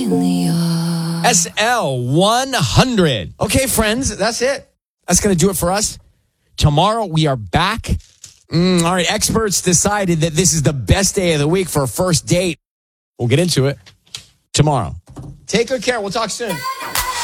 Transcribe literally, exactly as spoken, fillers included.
S L one hundred. Okay, friends, that's it. That's going to do it for us. Tomorrow we are back. Mm, all right, experts decided that this is the best day of the week for a first date. We'll get into it tomorrow. Take good care. We'll talk soon.